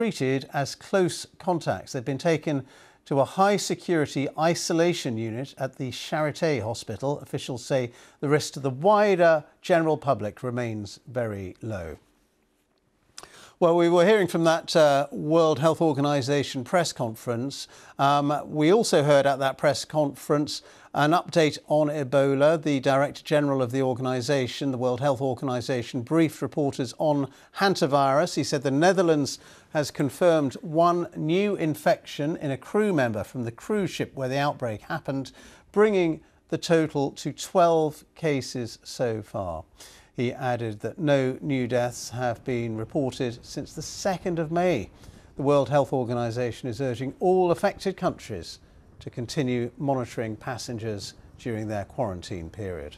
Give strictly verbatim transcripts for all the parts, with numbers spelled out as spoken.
treated as close contacts. They've been taken to a high-security isolation unit at the Charité Hospital. Officials say the risk to the wider general public remains very low. Well, we were hearing from that uh, World Health Organization press conference. Um, we also heard at that press conference an update on Ebola. The Director General of the organisation, the World Health Organization, briefed reporters on hantavirus. He said the Netherlands has confirmed one new infection in a crew member from the cruise ship where the outbreak happened, bringing the total to twelve cases so far. He added that no new deaths have been reported since the second of May. The World Health Organization is urging all affected countries to continue monitoring passengers during their quarantine period.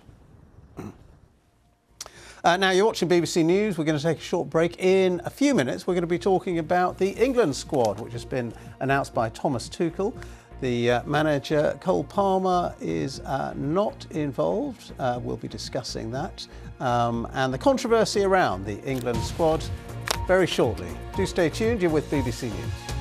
Uh, now, you're watching B B C News. We're going to take a short break. In a few minutes, we're going to be talking about the England squad, which has been announced by Thomas Tuchel. The uh, manager, Cole Palmer, is uh, not involved. Uh, we'll be discussing that. Um, and the controversy around the England squad very shortly. Do stay tuned. You're with B B C News.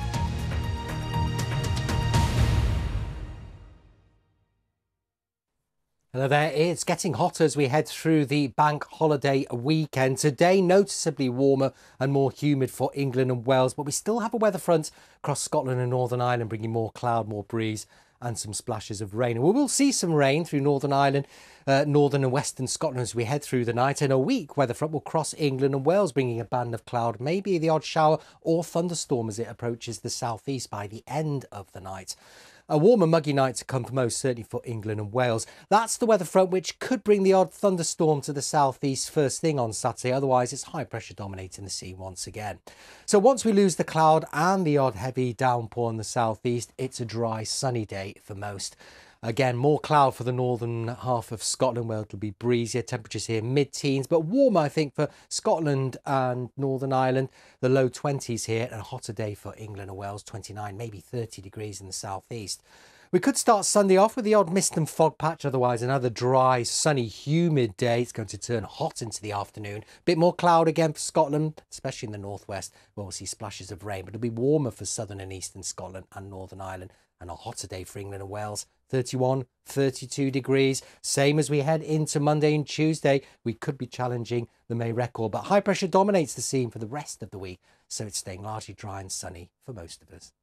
Hello there, it's getting hotter as we head through the bank holiday weekend. Today noticeably warmer and more humid for England and Wales, but we still have a weather front across Scotland and Northern Ireland, bringing more cloud, more breeze and some splashes of rain. And we will see some rain through Northern Ireland, uh, Northern and Western Scotland as we head through the night. And a weak weather front will cross England and Wales, bringing a band of cloud, maybe the odd shower or thunderstorm as it approaches the southeast by the end of the night. A warm and muggy night to come for most, certainly for England and Wales. That's the weather front which could bring the odd thunderstorm to the southeast first thing on Saturday. Otherwise, it's high pressure dominating the scene once again. So once we lose the cloud and the odd heavy downpour in the southeast, it's a dry, sunny day for most. Again, more cloud for the northern half of Scotland, where it'll be breezier. Temperatures here mid-teens, but warmer, I think, for Scotland and Northern Ireland. The low twenties here, and a hotter day for England and Wales, twenty-nine, maybe thirty degrees in the southeast. We could start Sunday off with the odd mist and fog patch. Otherwise, another dry, sunny, humid day. It's going to turn hot into the afternoon. A bit more cloud again for Scotland, especially in the northwest, where we'll see splashes of rain. But it'll be warmer for southern and eastern Scotland and Northern Ireland. And a hotter day for England and Wales, thirty-one, thirty-two degrees. Same as we head into Monday and Tuesday. We could be challenging the May record, but high pressure dominates the scene for the rest of the week. So it's staying largely dry and sunny for most of us.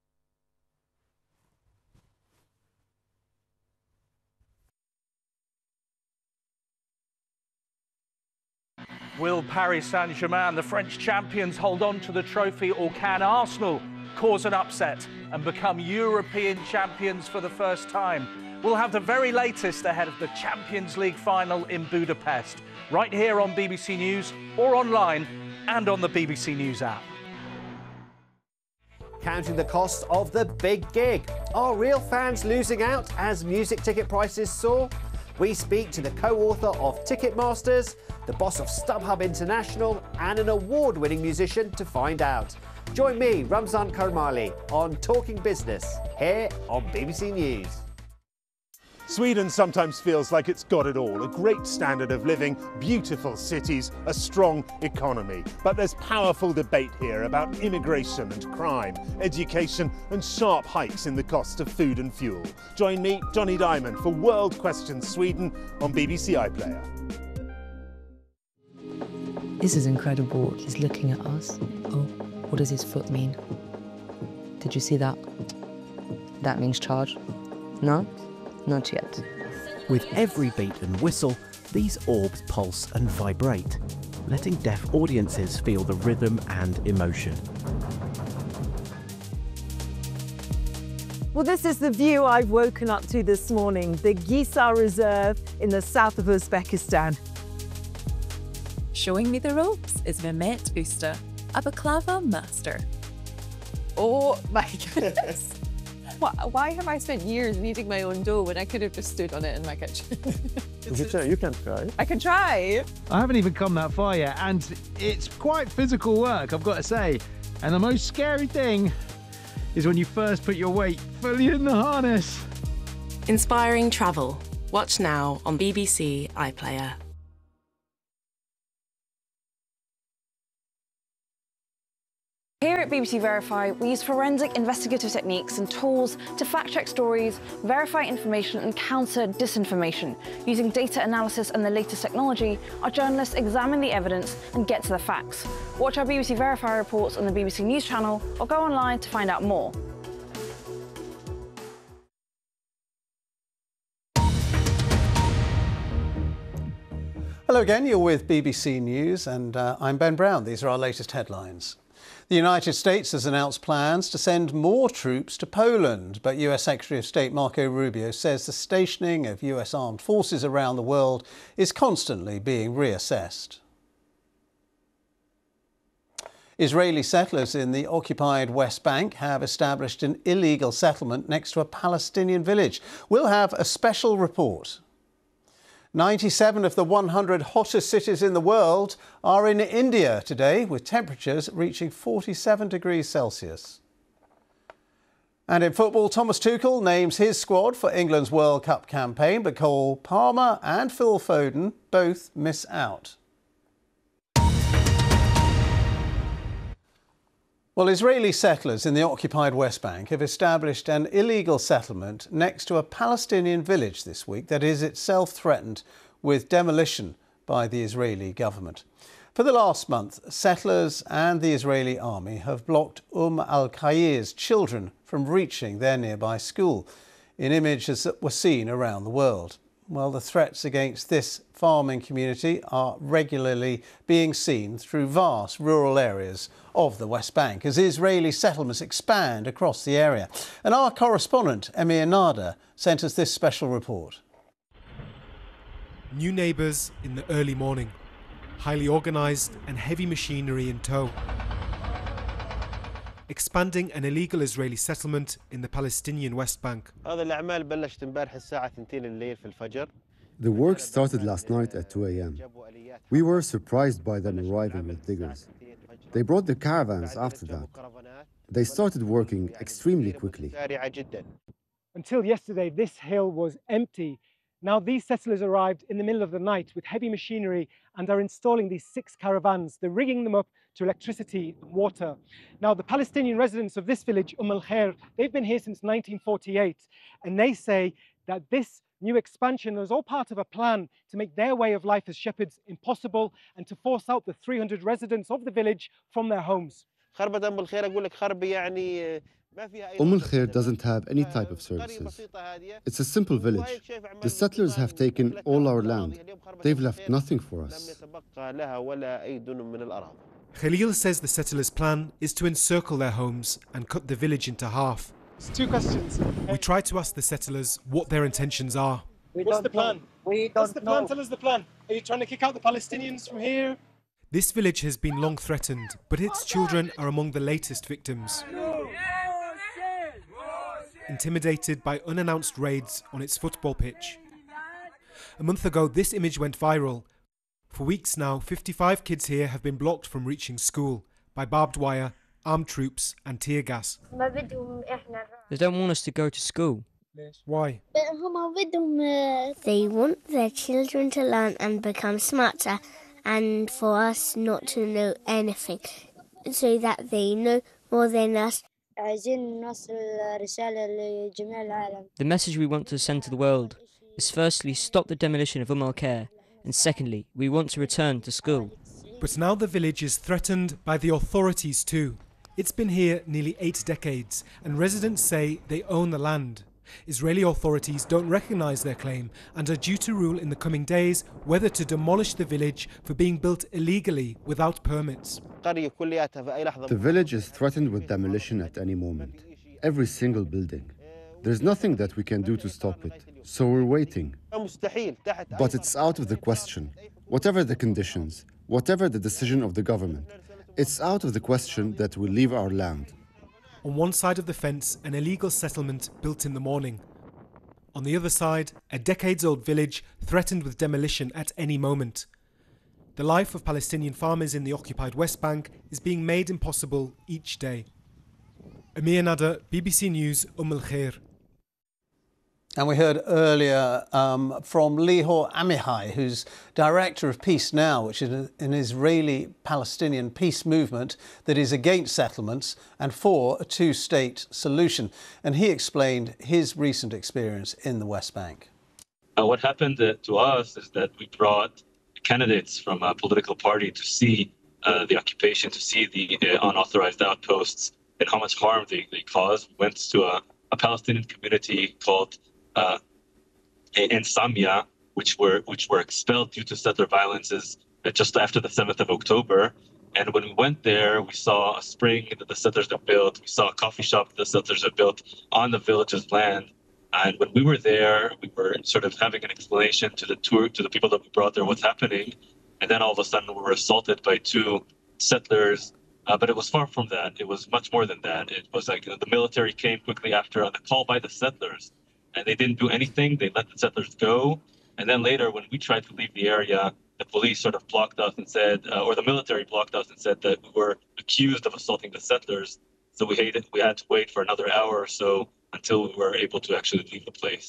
Will Paris Saint-Germain, the French champions, hold on to the trophy, or can Arsenal cause an upset and become European champions for the first time? We'll have the very latest ahead of the Champions League final in Budapest, right here on B B C News or online and on the B B C News app. Counting the cost of the big gig. Are real fans losing out as music ticket prices soar? We speak to the co-author of Ticketmasters, the boss of StubHub International and an award-winning musician to find out. Join me, Ramzan Karmali, on Talking Business, here on B B C News. Sweden sometimes feels like it's got it all. A great standard of living, beautiful cities, a strong economy. But there's powerful debate here about immigration and crime, education and sharp hikes in the cost of food and fuel. Join me, Johnny Diamond, for World Questions Sweden on B B C iPlayer. This is incredible. He's looking at us. Oh, what does his foot mean? Did you see that? That means charge. No? Not yet. With every beat and whistle, these orbs pulse and vibrate, letting deaf audiences feel the rhythm and emotion. Well, this is the view I've woken up to this morning, the Gisar Reserve in the south of Uzbekistan. Showing me the ropes is Mehmet Usta, a baklava master. Oh my goodness. Why have I spent years kneading my own dough when I could have just stood on it in my kitchen? You can try, you can try. I can try. I haven't even come that far yet, and it's quite physical work, I've got to say. And the most scary thing is when you first put your weight fully in the harness. Inspiring travel. Watch now on B B C iPlayer. Here at B B C Verify, we use forensic investigative techniques and tools to fact-check stories, verify information and counter disinformation. Using data analysis and the latest technology, our journalists examine the evidence and get to the facts. Watch our B B C Verify reports on the B B C News channel or go online to find out more. Hello again, you're with B B C News and uh, I'm Ben Brown. These are our latest headlines. The United States has announced plans to send more troops to Poland, but U S Secretary of State Marco Rubio says the stationing of U S armed forces around the world is constantly being reassessed. Israeli settlers in the occupied West Bank have established an illegal settlement next to a Palestinian village. We'll have a special report. ninety-seven of the one hundred hottest cities in the world are in India today, with temperatures reaching forty-seven degrees Celsius. And in football, Thomas Tuchel names his squad for England's World Cup campaign, but Cole Palmer and Phil Foden both miss out. Well, Israeli settlers in the occupied West Bank have established an illegal settlement next to a Palestinian village this week that is itself threatened with demolition by the Israeli government. For the last month, settlers and the Israeli army have blocked Umm al-Khair's children from reaching their nearby school, in images that were seen around the world. Well, the threats against this farming community are regularly being seen through vast rural areas of the West Bank as Israeli settlements expand across the area. And our correspondent, Emir Nada, sent us this special report. New neighbours in the early morning, highly organised and heavy machinery in tow. Expanding an illegal Israeli settlement in the Palestinian West Bank. The work started last night at two A M We were surprised by them arriving with diggers. They brought the caravans after that. They started working extremely quickly. Until yesterday, this hill was empty. Now these settlers arrived in the middle of the night with heavy machinery and are installing these six caravans. They're rigging them up to electricity and water. Now the Palestinian residents of this village, Umm al-Khair, they've been here since nineteen forty-eight, and they say that this new expansion is all part of a plan to make their way of life as shepherds impossible and to force out the three hundred residents of the village from their homes. Umm al-Khair doesn't have any type of services. It's a simple village. The settlers have taken all our land. They've left nothing for us. Khalil says the settlers' plan is to encircle their homes and cut the village into half. Two questions. We try to ask the settlers what their intentions are. What's the plan? We What's the plan? Know. Tell us the plan. Are you trying to kick out the Palestinians from here? This village has been long threatened, but its children are among the latest victims. Intimidated by unannounced raids on its football pitch. A month ago, this image went viral. For weeks now, fifty-five kids here have been blocked from reaching school by barbed wire, armed troops and tear gas. They don't want us to go to school. Why? They want their children to learn and become smarter, and for us not to know anything, so that they know more than us. The message we want to send to the world is firstly, stop the demolition of Umm al-Khair, and secondly, we want to return to school. But now the village is threatened by the authorities too. It's been here nearly eight decades, and residents say they own the land. Israeli authorities don't recognise their claim and are due to rule in the coming days whether to demolish the village for being built illegally without permits. The village is threatened with demolition at any moment. Every single building. There's nothing that we can do to stop it, so we're waiting. But it's out of the question. Whatever the conditions, whatever the decision of the government, it's out of the question that we leave our land. On one side of the fence, an illegal settlement built in the morning. On the other side, a decades-old village threatened with demolition at any moment. The life of Palestinian farmers in the occupied West Bank is being made impossible each day. Emir Nada, B B C News, Umm al-Khair. And we heard earlier um, from Lihor Amihai, who's director of Peace Now, which is an Israeli-Palestinian peace movement that is against settlements and for a two-state solution. And he explained his recent experience in the West Bank. Uh, what happened uh, to us is that we brought candidates from a political party to see uh, the occupation, to see the uh, unauthorized outposts and how much harm they, they caused. We went to a, a Palestinian community called Uh, in Samia, which were which were expelled due to settler violences uh, just after the seventh of October. And when we went there, we saw a spring that the settlers had built. We saw a coffee shop that the settlers had built on the village's land. And when we were there, we were sort of having an explanation to the tour to the people that we brought there what's happening. And then all of a sudden, we were assaulted by two settlers. Uh, but it was far from that. It was much more than that. It was like you know, the military came quickly after on the call by the settlers. And they didn't do anything. They let the settlers go. And then later, when we tried to leave the area, the police sort of blocked us and said, uh, or the military blocked us and said that we were accused of assaulting the settlers. So we hated, we had to wait for another hour or so until we were able to actually leave the place.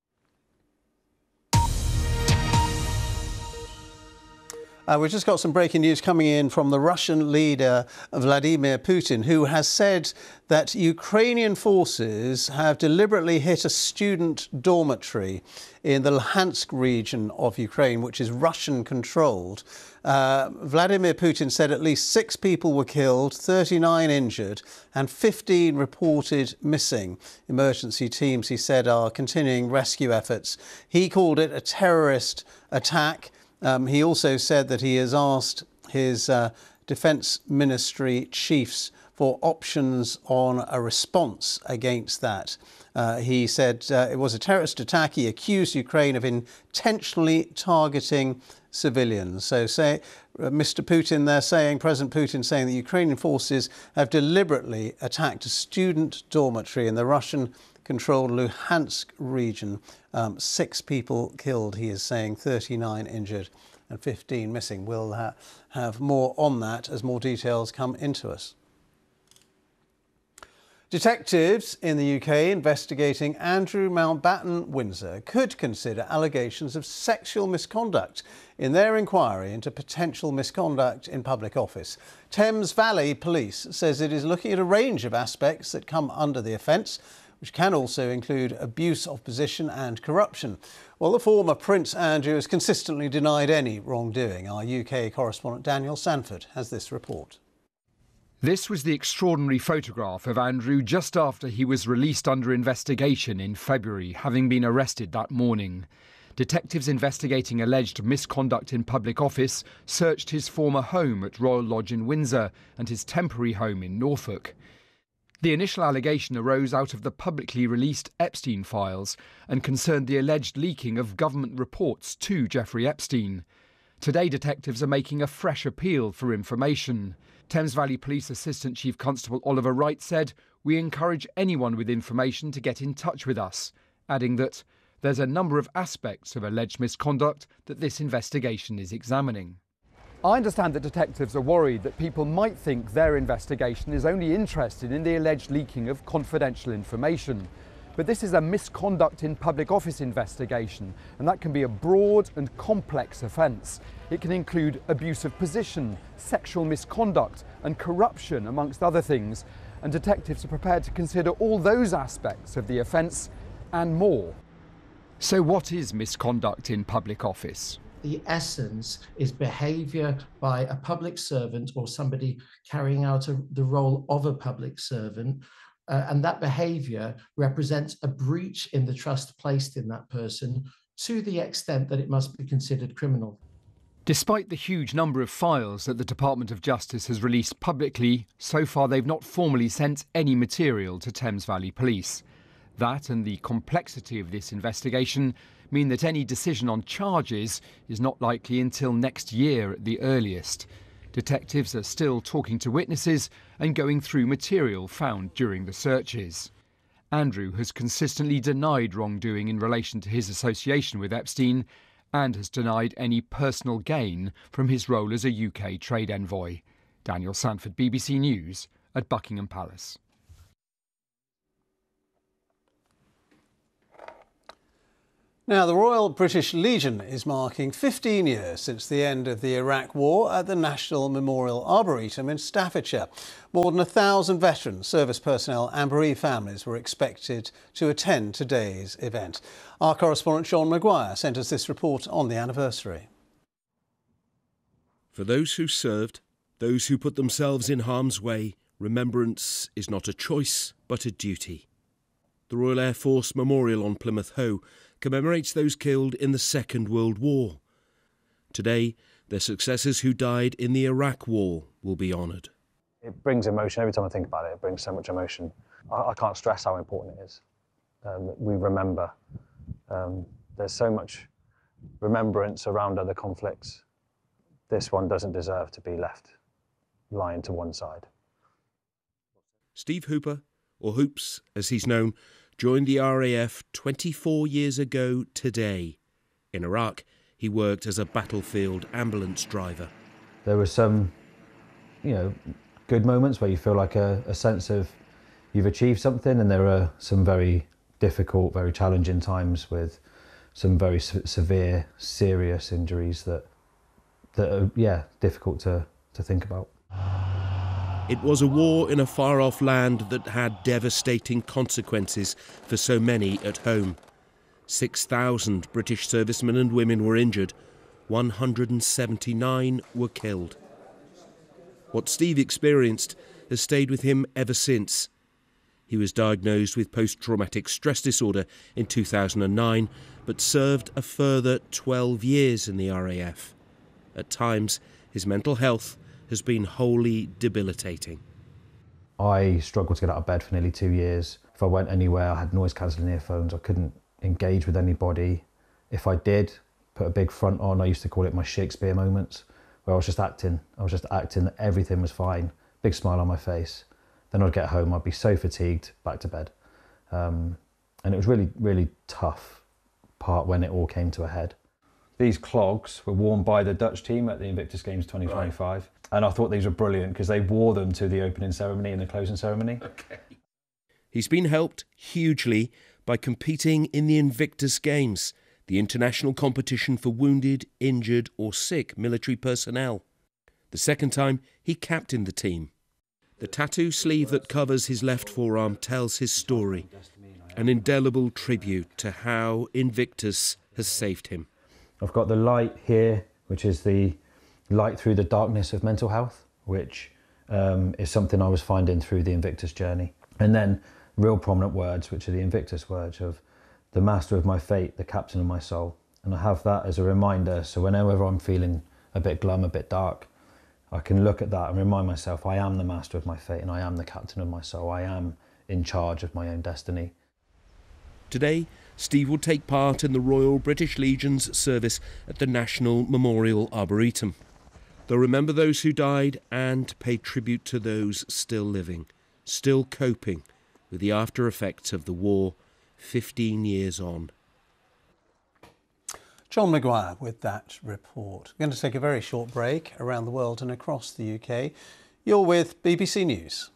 Uh, we've just got some breaking news coming in from the Russian leader, Vladimir Putin, who has said that Ukrainian forces have deliberately hit a student dormitory in the Luhansk region of Ukraine, which is Russian-controlled. Uh, Vladimir Putin said at least six people were killed, thirty-nine injured, and fifteen reported missing. Emergency teams, he said, are continuing rescue efforts. He called it a terrorist attack. Um, he also said that he has asked his uh, defence ministry chiefs for options on a response against that. Uh, he said uh, it was a terrorist attack. He accused Ukraine of intentionally targeting civilians. So say, uh, Mister Putin, they're saying, President Putin saying that Ukrainian forces have deliberately attacked a student dormitory in the Russian-controlled Luhansk region. Um, six people killed, he is saying, thirty-nine injured and fifteen missing. We'll ha have more on that as more details come into us. Detectives in the U K investigating Andrew Mountbatten Windsor could consider allegations of sexual misconduct in their inquiry into potential misconduct in public office. Thames Valley Police says it is looking at a range of aspects that come under the offence, which can also include abuse of position and corruption. Well, the former Prince Andrew has consistently denied any wrongdoing. Our U K correspondent Daniel Sanford has this report. This was the extraordinary photograph of Andrew just after he was released under investigation in February, having been arrested that morning. Detectives investigating alleged misconduct in public office searched his former home at Royal Lodge in Windsor and his temporary home in Norfolk. The initial allegation arose out of the publicly released Epstein files and concerned the alleged leaking of government reports to Jeffrey Epstein. Today, detectives are making a fresh appeal for information. Thames Valley Police Assistant Chief Constable Oliver Wright said, "We encourage anyone with information to get in touch with us," adding that there's a number of aspects of alleged misconduct that this investigation is examining. I understand that detectives are worried that people might think their investigation is only interested in the alleged leaking of confidential information. But this is a misconduct in public office investigation, and that can be a broad and complex offence. It can include abuse of position, sexual misconduct and corruption, amongst other things, and detectives are prepared to consider all those aspects of the offence and more. So what is misconduct in public office? The essence is behaviour by a public servant or somebody carrying out a, the role of a public servant, uh, and that behaviour represents a breach in the trust placed in that person to the extent that it must be considered criminal. Despite the huge number of files that the Department of Justice has released publicly, so far they've not formally sent any material to Thames Valley Police. That and the complexity of this investigation mean that any decision on charges is not likely until next year at the earliest. Detectives are still talking to witnesses and going through material found during the searches. Andrew has consistently denied wrongdoing in relation to his association with Epstein and has denied any personal gain from his role as a U K trade envoy. Daniel Sanford, B B C News at Buckingham Palace. Now, the Royal British Legion is marking fifteen years since the end of the Iraq War at the National Memorial Arboretum in Staffordshire. More than a thousand veterans, service personnel and bereaved families were expected to attend today's event. Our correspondent Sean Maguire sent us this report on the anniversary. For those who served, those who put themselves in harm's way, remembrance is not a choice but a duty. The Royal Air Force Memorial on Plymouth Hoe commemorates those killed in the Second World War. Today, their successors who died in the Iraq War will be honoured. It brings emotion. Every time I think about it, it brings so much emotion. I, I can't stress how important it is. Um, we remember. Um, there's so much remembrance around other conflicts. This one doesn't deserve to be left lying to one side. Steve Hooper, or Hoops as he's known, joined the R A F twenty-four years ago today. In Iraq, he worked as a battlefield ambulance driver. There were some, you know, good moments where you feel like a, a sense of you've achieved something, and there are some very difficult, very challenging times with some very se- severe, serious injuries that that are, yeah, difficult to, to think about. It was a war in a far-off land that had devastating consequences for so many at home. six thousand British servicemen and women were injured. one hundred seventy-nine were killed. What Steve experienced has stayed with him ever since. He was diagnosed with post-traumatic stress disorder in two thousand nine, but served a further twelve years in the R A F. At times, his mental health has been wholly debilitating. I struggled to get out of bed for nearly two years. If I went anywhere, I had noise-cancelling earphones. I couldn't engage with anybody. If I did put a big front on, I used to call it my Shakespeare moments, where I was just acting. I was just acting that everything was fine, big smile on my face. Then I'd get home, I'd be so fatigued, back to bed. Um, and it was really, really tough part when it all came to a head. These clogs were worn by the Dutch team at the Invictus Games twenty twenty-five. Right. And I thought these were brilliant because they wore them to the opening ceremony and the closing ceremony. Okay. He's been helped hugely by competing in the Invictus Games, the international competition for wounded, injured or sick military personnel. The second time, he captained the team. The tattoo sleeve that covers his left forearm tells his story, an indelible tribute to how Invictus has saved him. I've got the light here, which is the light through the darkness of mental health, which um, is something I was finding through the Invictus journey. And then real prominent words, which are the Invictus words of the master of my fate, the captain of my soul. And I have that as a reminder, so whenever I'm feeling a bit glum, a bit dark, I can look at that and remind myself I am the master of my fate and I am the captain of my soul. I am in charge of my own destiny. Today, Steve will take part in the Royal British Legion's service at the National Memorial Arboretum. They'll remember those who died and pay tribute to those still living, still coping with the after effects of the war fifteen years on. John Maguire with that report. We're going to take a very short break around the world and across the U K. You're with B B C News.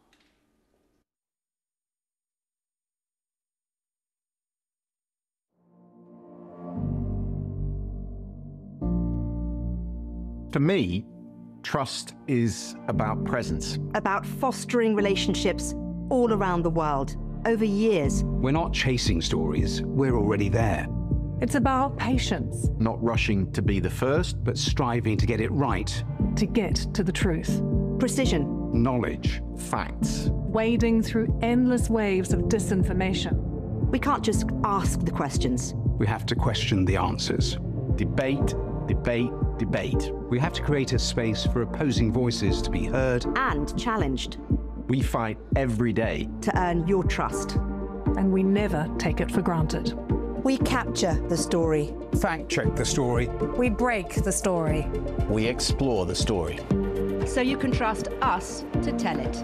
For me, trust is about presence. About fostering relationships all around the world, over years. We're not chasing stories, we're already there. It's about patience. Not rushing to be the first, but striving to get it right. To get to the truth. Precision. Knowledge. Facts. Wading through endless waves of disinformation. We can't just ask the questions. We have to question the answers. Debate, debate, debate. We have to create a space for opposing voices to be heard and challenged. We fight every day to earn your trust. And we never take it for granted. We capture the story. Fact check the story. We break the story. We explore the story. So you can trust us to tell it.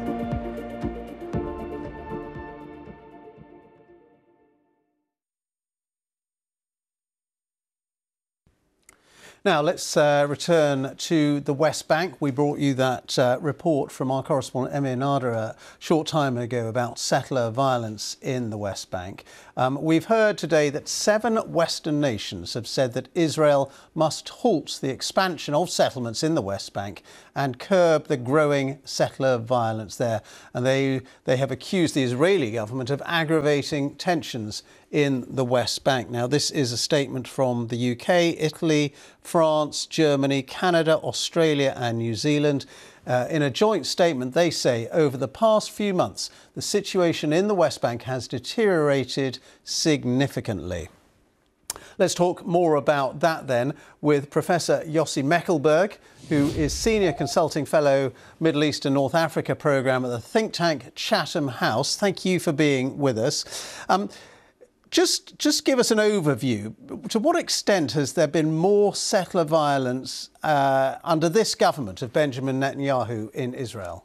Now, let's uh, return to the West Bank. We brought you that uh, report from our correspondent Emir Nader a short time ago about settler violence in the West Bank. Um, we've heard today that seven Western nations have said that Israel must halt the expansion of settlements in the West Bank and curb the growing settler violence there. And they, they have accused the Israeli government of aggravating tensions in the West Bank. Now, this is a statement from the U K, Italy, France, Germany, Canada, Australia and New Zealand. Uh, in a joint statement, they say over the past few months, the situation in the West Bank has deteriorated significantly. Let's talk more about that then with Professor Yossi Meckelberg, who is Senior Consulting Fellow, Middle East and North Africa Programme at the think tank Chatham House. Thank you for being with us. Um, Just, just give us an overview. To what extent has there been more settler violence uh, under this government of Benjamin Netanyahu in Israel?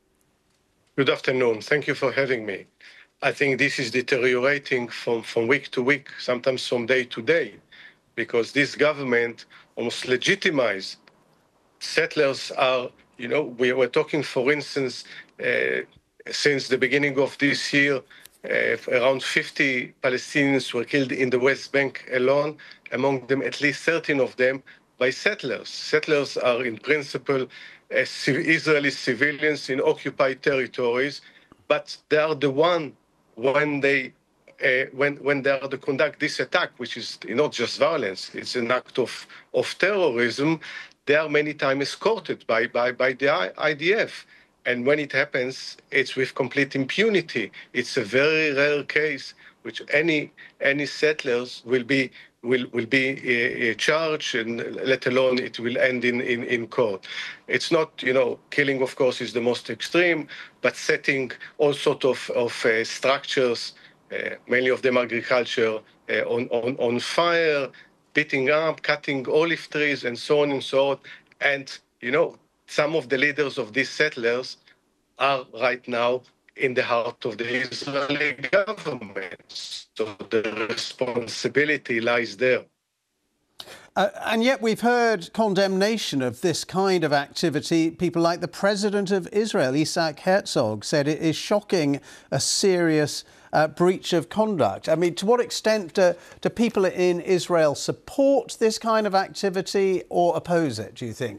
Good afternoon. Thank you for having me. I think this is deteriorating from, from week to week, sometimes from day to day, because this government almost legitimized settlers are, you know, we were talking, for instance, uh, since the beginning of this year, Uh, around fifty Palestinians were killed in the West Bank alone, among them at least thirteen of them by settlers. Settlers are in principle uh, Israeli civilians in occupied territories, but they are the one when they uh, when when they are to conduct this attack, which is not just violence, it's an act of, of terrorism. They are many times escorted by, by, by the I D F. And when it happens, it's with complete impunity. It's a very rare case which any any settlers will be will will be uh, charged, and let alone it will end in, in, in court. It's not, you know, killing, of course, is the most extreme, but setting all sort of of uh, structures, uh, mainly of them agriculture, uh, on on on fire, beating up, cutting olive trees, and so on and so on. And you know, some of the leaders of these settlers are right now in the heart of the Israeli government. So the responsibility lies there. Uh, and yet we've heard condemnation of this kind of activity. People like the President of Israel, Isaac Herzog, said it is shocking, a serious uh, breach of conduct. I mean, to what extent do, do people in Israel support this kind of activity or oppose it, do you think?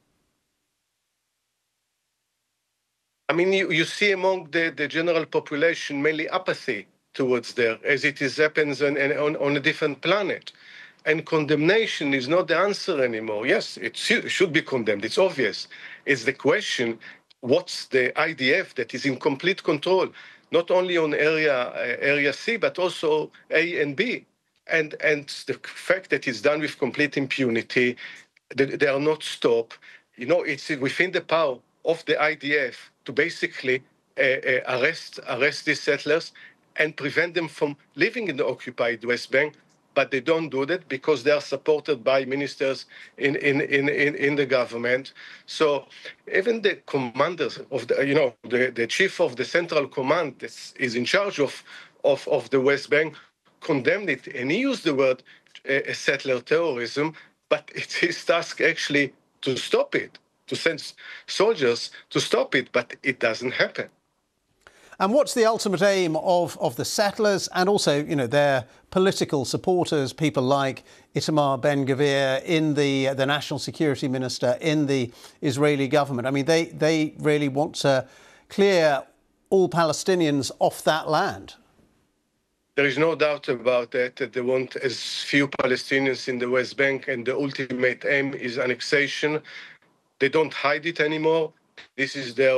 I mean, you, you see among the, the general population mainly apathy towards there, as it is happens on, on, on a different planet. And condemnation is not the answer anymore. Yes, it should be condemned. It's obvious. It's the question, what's the I D F that is in complete control, not only on area uh, area C, but also A and B. And, and the fact that it's done with complete impunity, they, they are not stopped. You know, it's within the power of the I D F to basically uh, uh, arrest arrest these settlers and prevent them from living in the occupied West Bank, but they don't do that because they are supported by ministers in in in in, in the government. So even the commanders of the, you know, the, the chief of the central command that is in charge of of of the West Bank condemned it, and he used the word uh, settler terrorism, but it's his task actually to stop it, to send soldiers to stop it, but it doesn't happen. And what's the ultimate aim of, of the settlers and also, you know, their political supporters, people like Itamar Ben-Gvir, in the uh, the national security minister, in the Israeli government? I mean, they, they really want to clear all Palestinians off that land. There is no doubt about that, that they want as few Palestinians in the West Bank, and the ultimate aim is annexation. They don't hide it anymore. This is their...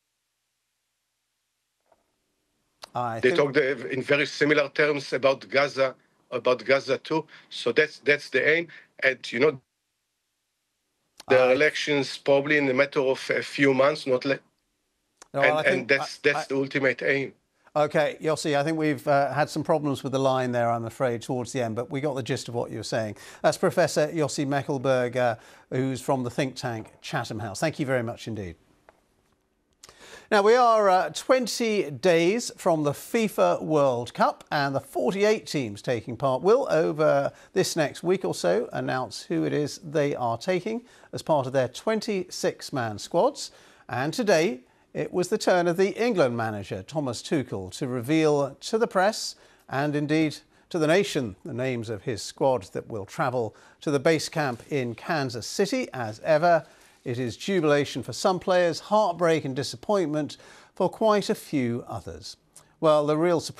I they think... talk in very similar terms about Gaza, about Gaza too. So that's that's the aim. And, you know, there are elections probably in a matter of a few months, not less. No, and, and that's, that's I, the ultimate aim. OK, Yossi, I think we've uh, had some problems with the line there, I'm afraid, towards the end, but we got the gist of what you were saying. That's Professor Yossi Meckelberg, uh, who's from the think tank Chatham House. Thank you very much indeed. Now, we are uh, twenty days from the FIFA World Cup, and the forty-eight teams taking part will, over this next week or so, announce who it is they are taking as part of their twenty-six man squads. And today, it was the turn of the England manager, Thomas Tuchel, to reveal to the press and indeed to the nation the names of his squad that will travel to the base camp in Kansas City. As ever, it is jubilation for some players, heartbreak and disappointment for quite a few others. Well, the real surprise